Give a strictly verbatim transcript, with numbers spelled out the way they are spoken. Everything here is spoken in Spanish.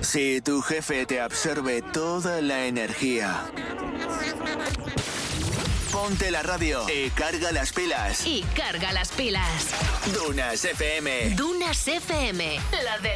Si tu jefe te absorbe toda la energía, ponte la radio y carga las pilas. Y carga las pilas. Dunas F M. Dunas F M. La de